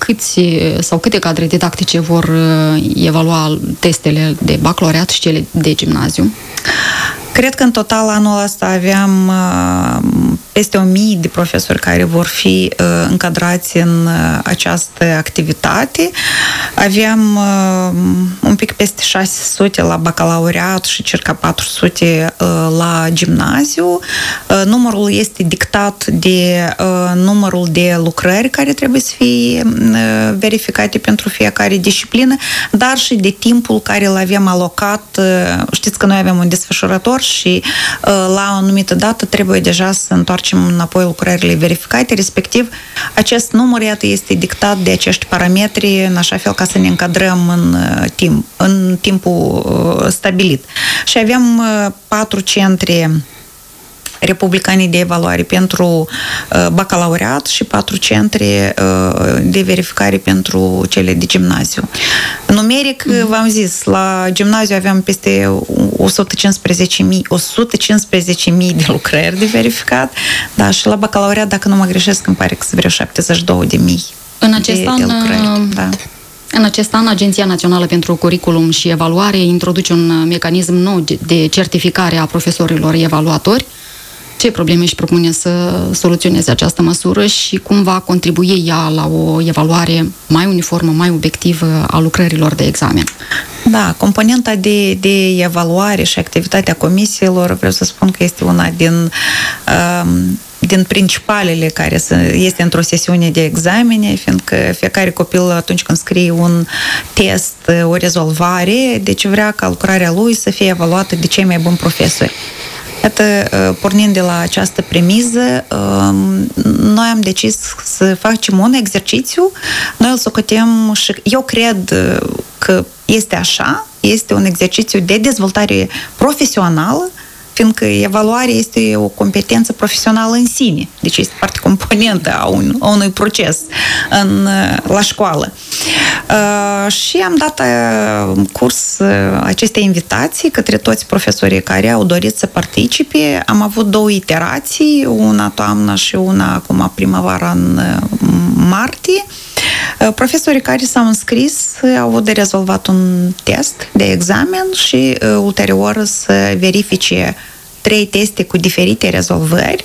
Câte cadre didactice vor evalua testele de bacalaureat și cele de gimnaziu? Cred că în total anul ăsta aveam peste 1000 de profesori care vor fi încadrați în această activitate. Aveam un pic peste 600 la bacalaureat și circa 400 la gimnaziu. Numărul este dictat de numărul de lucrări care trebuie să fie verificate pentru fiecare disciplină, dar și de timpul care îl avem alocat. Știți că noi avem un desfășurător și la o anumită dată trebuie deja să întoarcem înapoi lucrările verificate, respectiv acest număr, iată, este dictat de acești parametri în așa fel ca să ne încadrăm în timpul stabilit. Și avem 4 centre republicane de evaluare pentru bacalaureat și 4 centre de verificare pentru cele de gimnaziu. Numeric, v-am zis, la gimnaziu aveam peste 115.000 de lucrări de verificat, da, și la bacalaureat, dacă nu mă greșesc, îmi pare că sunt vreo 72.000 în acest an, lucrări. Da. În acest an, Agenția Națională pentru Curriculum și Evaluare introduce un mecanism nou de certificare a profesorilor evaluatori. Ce probleme își propune să soluționeze această măsură și cum va contribui ea la o evaluare mai uniformă, mai obiectivă a lucrărilor de examen? Da, componenta de evaluare și activitatea comisiilor, vreau să spun că este una din principalele care este într-o sesiune de examene, fiindcă fiecare copil atunci când scrie un test, o rezolvare, deci vrea ca lucrarea lui să fie evaluată de cei mai buni profesori. Iată, pornind de la această premiză, noi am decis să facem un exercițiu, noi îl socotem și eu cred că este așa, este un exercițiu de dezvoltare profesională, fiindcă evaluarea este o competență profesională în sine, deci este parte componentă a unui proces la școală. Și am dat curs acestei invitații către toți profesorii care au dorit să participe. Am avut 2 iterații, una toamnă și una acum primăvara în martie. Profesorii care s-au înscris au avut de rezolvat un test de examen și ulterior să verifice 3 teste cu diferite rezolvări.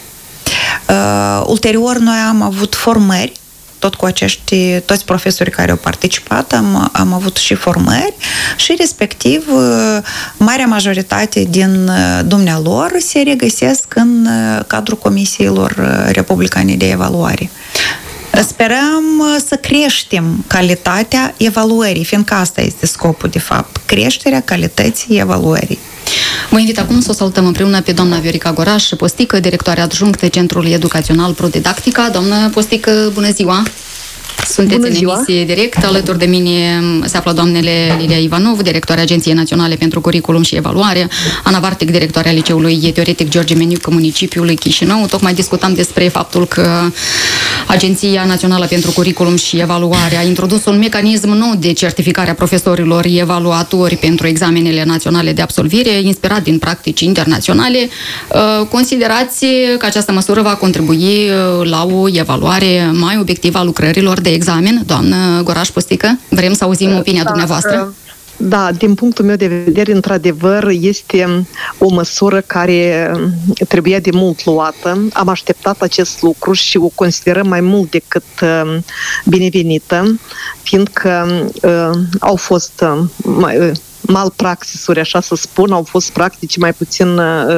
Ulterior noi am avut formări, tot cu toți profesorii care au participat, am avut și formări și respectiv marea majoritate din dumnealor se regăsesc în cadrul comisiilor republicane de evaluare. Sperăm să creștem calitatea evaluării, fiindcă asta este scopul, de fapt, creșterea calității evaluării. Vă invit acum să o salutăm împreună pe doamna Viorica Goraș Postică, directoare adjunctă Centrului Educațional ProDidactica. Doamnă Postică, bună ziua! Sunteți în emisie direct. Alături de mine se află doamnele Lilia Ivanov, directoarea Agenției Naționale pentru Curriculum și Evaluare, Ana Vartic, directoarea Liceului Teoretic George Meniucă, municipiului Chișinău. Tocmai discutam despre faptul că Agenția Națională pentru Curriculum și Evaluare a introdus un mecanism nou de certificare a profesorilor evaluatori pentru examenele naționale de absolvire, inspirat din practici internaționale. Considerați că această măsură va contribui la o evaluare mai obiectivă a lucrărilor de examen? Doamnă Goraș Postică, vrem să auzim opinia dumneavoastră. Da, din punctul meu de vedere, într-adevăr, este o măsură care trebuia de mult luată. Am așteptat acest lucru și o considerăm mai mult decât binevenită, fiindcă au fost malpraxisuri, așa să spun, au fost practici mai puțin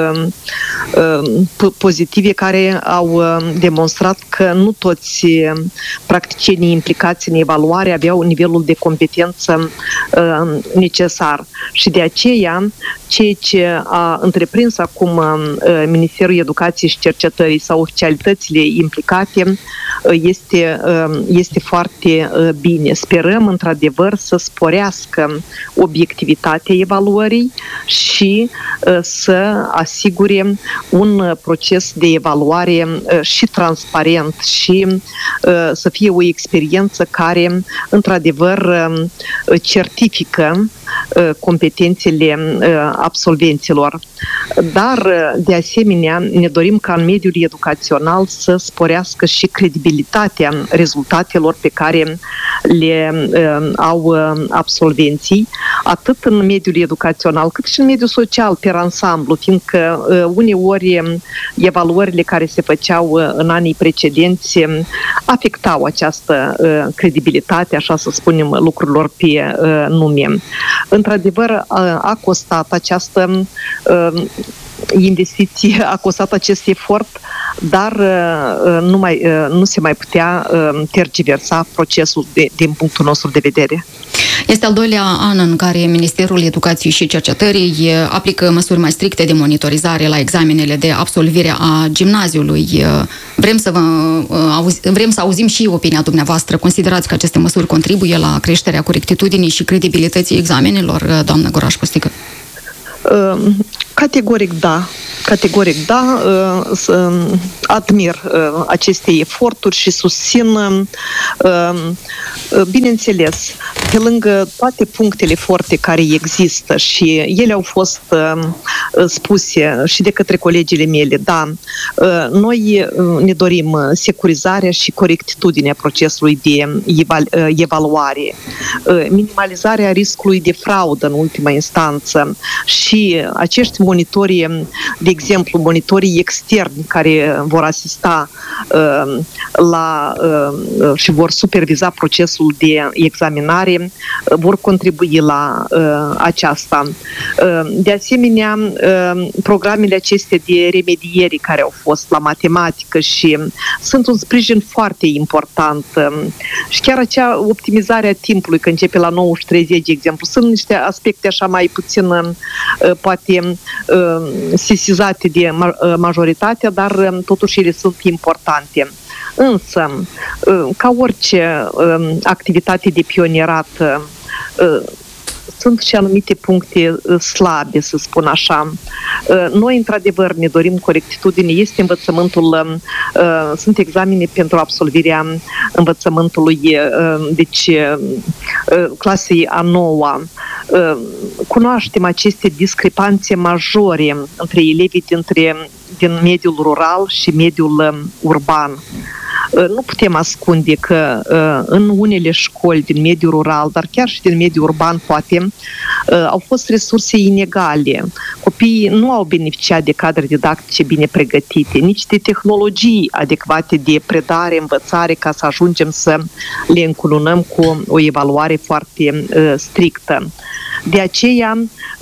pozitive care au demonstrat că nu toți practicienii implicați în evaluare aveau nivelul de competență necesar. Și de aceea, ceea ce a întreprins acum Ministerul Educației și Cercetării sau oficialitățile implicate este foarte bine. Sperăm, într-adevăr, să sporească obiectivitatea evaluării și să asigure un proces de evaluare și transparent și să fie o experiență care, într-adevăr, certifică competențele absolvenților. Dar, de asemenea, ne dorim ca în mediul educațional să sporească și credibilitatea rezultatelor pe care le au absolvenții, atât în mediul educațional, cât și în mediul social, pe ansamblu, fiindcă uneori evaluările care se făceau în anii precedenți afectau această credibilitate, așa să spunem, lucrurilor pe nume. Într-adevăr, a costat această investiție, a costat acest efort, dar nu se mai putea tergiversa procesul din punctul nostru de vedere. Este al doilea an în care Ministerul Educației și Cercetării aplică măsuri mai stricte de monitorizare la examenele de absolvire a gimnaziului. Vrem să auzim și opinia dumneavoastră. Considerați că aceste măsuri contribuie la creșterea corectitudinii și credibilității examenelor, doamnă Goraș Postică? Categoric da. Admir aceste eforturi și susțin, bineînțeles, pe lângă toate punctele forte care există și ele au fost spuse și de către colegile mele, da, noi ne dorim securizarea și corectitudinea procesului de evaluare, minimalizarea riscului de fraudă în ultima instanță și acești monitori, de exemplu, monitorii externi care vor asista și vor superviza procesul de examinare, vor contribui la aceasta. De asemenea, programele acestea de remediere care au fost la matematică și sunt un sprijin foarte important. Și chiar acea optimizare a timpului, că începe la 9:30, de exemplu, sunt niște aspecte așa mai puțin, poate, sesizate de majoritatea, dar totuși ele sunt importante. Însă, ca orice activitate de pionierat, sunt și anumite puncte slabe, să spun așa. Noi, într-adevăr, ne dorim corectitudine. Este învățământul, sunt examene pentru absolvirea învățământului, deci clasei a 9-a. Cunoaștem aceste discrepanțe majore între elevii din mediul rural și mediul urban. Nu putem ascunde că în unele școli din mediul rural, dar chiar și din mediul urban, poate, au fost resurse inegale. Copiii nu au beneficiat de cadre didactice bine pregătite, nici de tehnologii adecvate de predare, învățare, ca să ajungem să le încununăm cu o evaluare foarte strictă. De aceea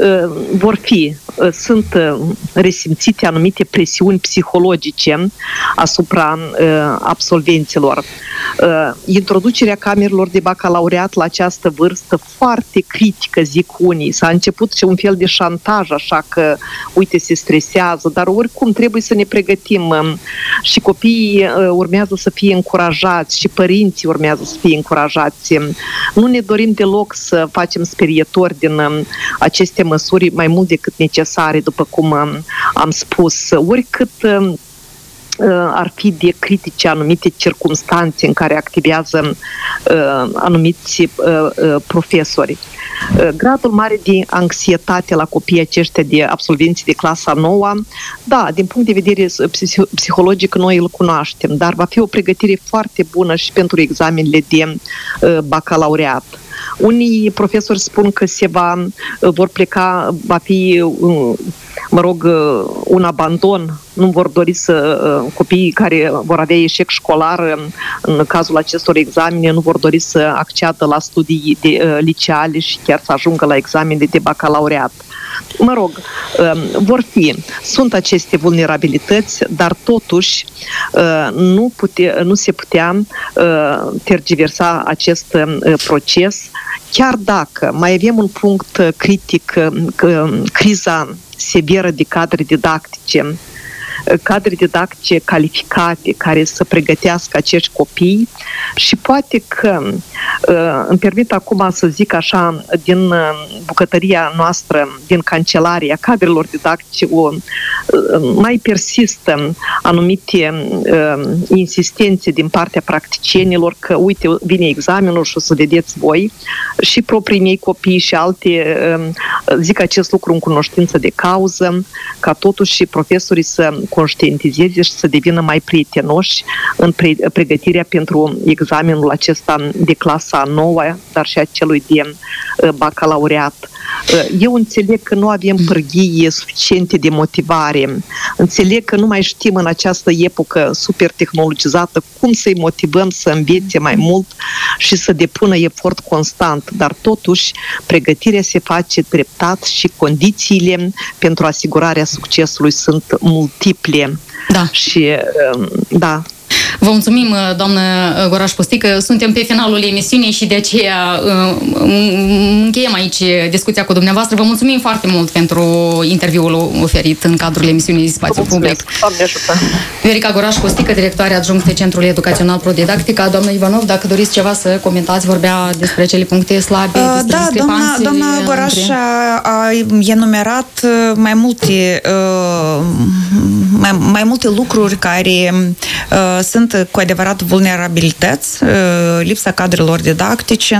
sunt resimțite anumite presiuni psihologice asupra absolvenților. Introducerea camerelor de bacalaureat la această vârstă foarte critică, zic unii. S-a început și un fel de șantaj, așa că, uite, se stresează, dar oricum trebuie să ne pregătim și copiii urmează să fie încurajați și părinții urmează să fie încurajați. Nu ne dorim deloc să facem sperietori din aceste măsuri mai mult decât necesare, după cum am spus, oricât ar fi de critice anumite circumstanțe în care activează anumiți profesori. Gradul mare de anxietate la copiii aceștia de absolvenții de clasa 9, da, din punct de vedere psihologic noi îl cunoaștem, dar va fi o pregătire foarte bună și pentru examenele de bacalaureat. Unii profesori spun că vor pleca, va fi, un abandon, nu vor dori copiii care vor avea eșec școlar în cazul acestor examene, nu vor dori să acceadă la studii liceale și chiar să ajungă la examene de bacalaureat. Sunt aceste vulnerabilități, dar totuși nu se putea tergiversa acest proces, chiar dacă mai avem un punct critic, criza severă de cadre didactice calificate care să pregătească acești copii și poate că îmi permit acum să zic așa, din bucătăria noastră, din cancelaria cadrelor didactice, mai persistă anumite insistențe din partea practicienilor că, uite, vine examenul și o să vedeți voi, și proprii mei copii și alte zic acest lucru în cunoștință de cauză, ca totuși profesorii să conștientizeze și să devină mai prietenoși în pregătirea pentru examenul acesta de clasa 9, dar și a celui de bacalaureat. Eu înțeleg că nu avem pârghii suficiente de motivare. Înțeleg că nu mai știm în această epocă super tehnologizată cum să-i motivăm să învețe mai mult și să depună efort constant. Dar totuși pregătirea se face treptat și condițiile pentru asigurarea succesului sunt multiple. Da. Și da. Vă mulțumim, doamnă Goraș Pustică. Suntem pe finalul emisiunii și de aceea încheiem aici discuția cu dumneavoastră. Vă mulțumim foarte mult pentru interviul oferit în cadrul emisiunii Spațiul Public. Viorica Goraș Pustică, directoare adjunctă Centrului Educațional Pro-Didactica. Doamnă Ivanov, dacă doriți ceva să comentați, vorbea despre cele puncte slabe, despre discrepanțe. Doamna Goraș a enumerat mai multe lucruri care sunt cu adevărat vulnerabilități, lipsa cadrelor didactice,